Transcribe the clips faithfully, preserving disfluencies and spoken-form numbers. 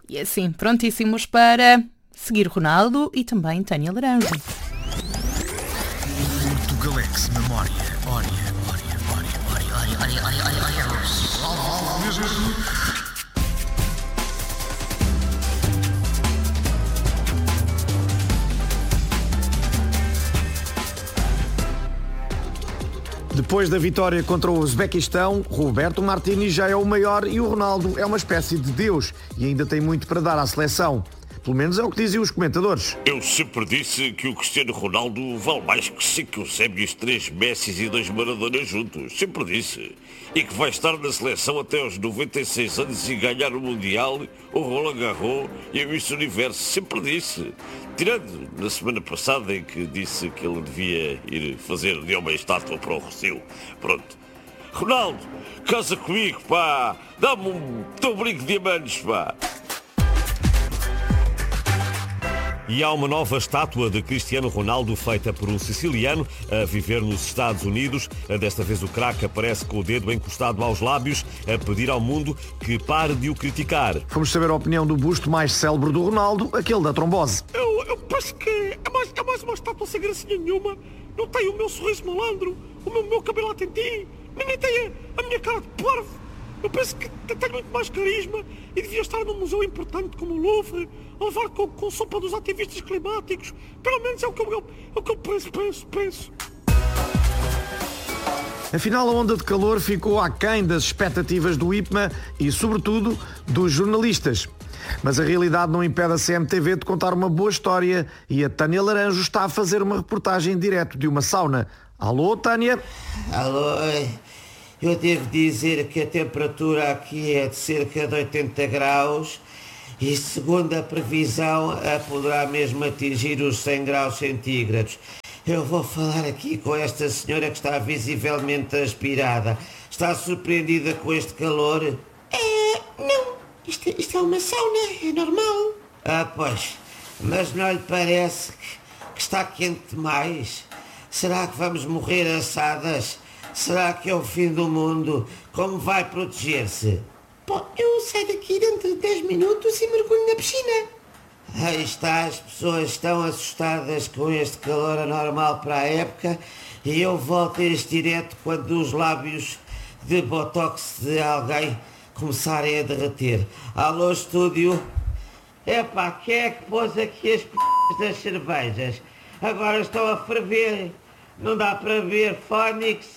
E assim, prontíssimos para seguir Ronaldo e também Tânia Laranjo. Portugalex Memória. Ória, ória, ória, ória, ória, ória, ória, ória, ória. Depois da vitória contra o Uzbequistão, Roberto Martínez já é o maior e o Ronaldo é uma espécie de Deus e ainda tem muito para dar à seleção. Pelo menos é o que diziam os comentadores. Eu sempre disse que o Cristiano Ronaldo vale mais que cinco Eusébios, três Messis e dois Maradona juntos. Sempre disse. E que vai estar na seleção até aos noventa e seis anos e ganhar o Mundial, o Roland Garros e o Miss Universo. Sempre disse. Tirando na semana passada em que disse que ele devia ir fazer de uma estátua para o Rossio. Pronto. Ronaldo, casa comigo, pá. Dá-me um teu brinco de diamantes, pá. E há uma nova estátua de Cristiano Ronaldo feita por um siciliano a viver nos Estados Unidos. Desta vez o craque aparece com o dedo encostado aos lábios a pedir ao mundo que pare de o criticar. Vamos saber a opinião do busto mais célebre do Ronaldo, aquele da trombose. Eu, eu penso que é mais, é mais uma estátua sem gracinha nenhuma. Não tem o meu sorriso malandro, o meu, meu cabelo atentinho, nem tem a, a minha cara de parvo. Eu penso que tem muito mais carisma e devia estar num museu importante como o Louvre, a levar com, com sopa dos ativistas climáticos. Pelo menos é o que eu, é o que eu penso, penso, penso. Afinal, a onda de calor ficou aquém das expectativas do I P M A e, sobretudo, dos jornalistas. Mas a realidade não impede a C M T V de contar uma boa história e a Tânia Laranjo está a fazer uma reportagem direto de uma sauna. Alô, Tânia? Alô, eu devo dizer que a temperatura aqui é de cerca de oitenta graus e, segundo a previsão, poderá mesmo atingir os cem graus centígrados. Eu vou falar aqui com esta senhora que está visivelmente aspirada. Está surpreendida com este calor? É, não. Isto, isto é uma sauna, é normal. Ah, pois. Mas não lhe parece que, que está quente demais? Será que vamos morrer assadas? Será que é o fim do mundo? Como vai proteger-se? Pô, eu saio daqui dentro de dez minutos e mergulho na piscina. Aí está, as pessoas estão assustadas com este calor anormal para a época e eu volto a este direto quando os lábios de botox de alguém começarem a derreter. Alô, estúdio? Epá, quem é que pôs aqui as p*** das cervejas? Agora estão a ferver. Não dá para ver, Fónix.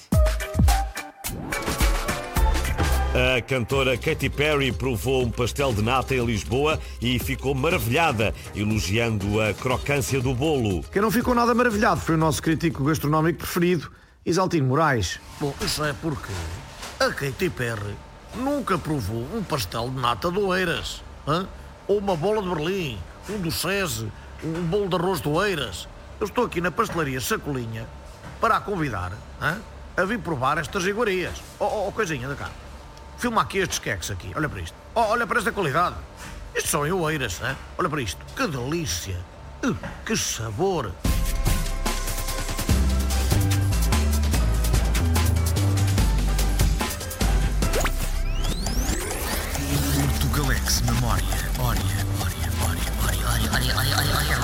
A cantora Katy Perry provou um pastel de nata em Lisboa e ficou maravilhada, elogiando a crocância do bolo. Quem não ficou nada maravilhado foi o nosso crítico gastronómico preferido, Isaltino Moraes. Bom, isso é porque a Katy Perry nunca provou um pastel de nata de Oeiras, hein? Ou uma bola de Berlim, um do Cese, um bolo de arroz de Oeiras. Eu estou aqui na pastelaria Sacolinha para a convidar, hein, a vir provar estas iguarias. Oh, oh, oh, coisinha da cá. Filma aqui estes queques aqui, olha para isto. Oh, olha para esta qualidade. Isto são em Oeiras, hein? Olha para isto. Que delícia. Uh, que sabor. Portugalex Memória. Ória, ória, ória, ória, ória, ória, ória, ória,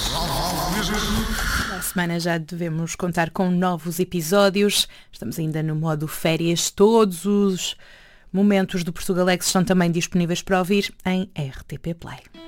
ória. Na semana já devemos contar com novos episódios. Estamos ainda no modo férias. Todos os momentos do Portugalex estão também disponíveis para ouvir em R T P Play.